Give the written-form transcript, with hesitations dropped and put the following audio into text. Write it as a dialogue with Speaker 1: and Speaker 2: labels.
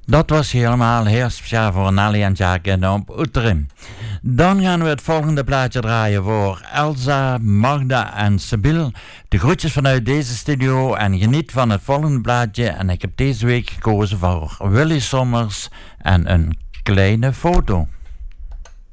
Speaker 1: Dat was helemaal heel speciaal voor Nelly en Jack en op Oeteren. Dan gaan we het volgende plaatje draaien voor Elsa, Magda en Sibyl. De groetjes vanuit deze studio en geniet van het volgende plaatje. En ik heb deze week gekozen voor Willy Sommers en een kleine foto.